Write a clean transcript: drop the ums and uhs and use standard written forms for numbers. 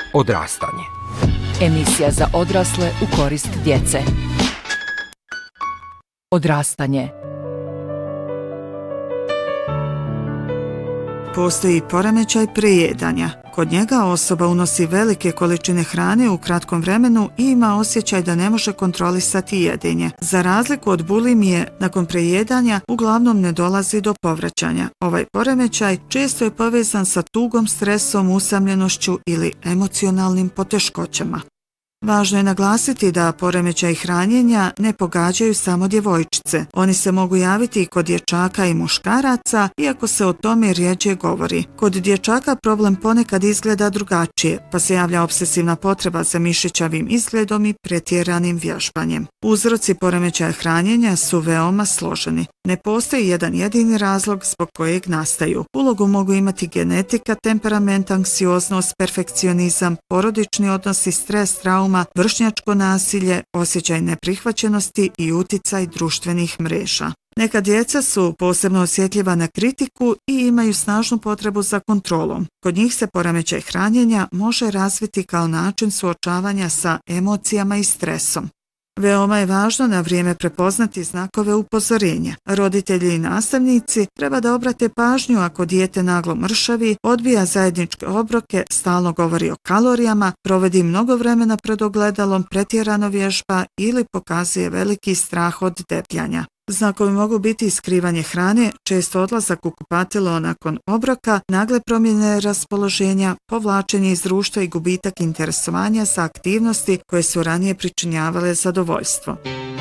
Odrastanje. Emisija za odrasle u korist djece. Odrastanje. Postoji poremećaj prejedanja. Kod njega osoba unosi velike količine hrane u kratkom vremenu i ima osjećaj da ne može kontrolisati jedenje. Za razliku od bulimije, nakon prejedanja uglavnom ne dolazi do povraćanja. Ovaj poremećaj često je povezan sa tugom, stresom, usamljenošću ili emocionalnim poteškoćama. Važno je naglasiti da poremećaj hranjenja ne pogađaju samo djevojčice. Oni se mogu javiti i kod dječaka i muškaraca, iako se o tome rjeđe govori. Kod dječaka problem ponekad izgleda drugačije, pa se javlja obsesivna potreba za mišićavim izgledom i pretjeranim vježbanjem. Uzroci poremećaja hranjenja su veoma složeni. Ne postoji jedan jedini razlog zbog kojeg nastaju. Ulogu mogu imati genetika, temperament, anksioznost, perfekcionizam, porodični odnosi, stres, trauma, vršnjačko nasilje, osjećaj neprihvaćenosti i uticaj društvenih mreža. Neka djeca su posebno osjetljiva na kritiku i imaju snažnu potrebu za kontrolom. Kod njih se poremećaj hranjenja može razviti kao način suočavanja sa emocijama i stresom. Veoma je važno na vrijeme prepoznati znakove upozorenja. Roditelji i nastavnici treba da obrate pažnju ako dijete naglo mršavi, odbija zajedničke obroke, stalno govori o kalorijama, provodi mnogo vremena pred ogledalom, pretjerano vježba ili pokazuje veliki strah od debljanja. Znakovi mogu biti skrivanje hrane, često odlazak u kupatilo nakon obroka, nagle promjene raspoloženja, povlačenje iz društva i gubitak interesovanja za aktivnosti koje su ranije pričinjavale zadovoljstvo.